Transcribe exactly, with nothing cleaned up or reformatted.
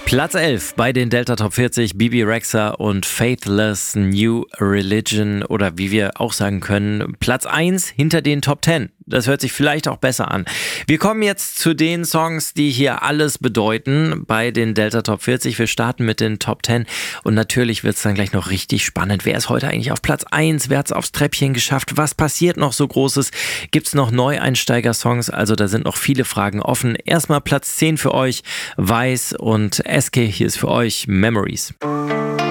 Platz elf bei den Delta Top vierzig, Bebe Rexha und Faithless New Religion oder wie wir auch sagen können, Platz eins hinter den Top zehn. Das hört sich vielleicht auch besser an. Wir kommen jetzt zu den Songs, die hier alles bedeuten bei den Delta Top vierzig. Wir starten mit den Top zehn und natürlich wird es dann gleich noch richtig spannend. Wer ist heute eigentlich auf Platz eins? Wer hat es aufs Treppchen geschafft? Was passiert noch so Großes? Gibt es noch Neueinsteiger-Songs? Also da sind noch viele Fragen offen. Erstmal Platz zehn für euch, Weiß und S K. Hier ist für euch Memories.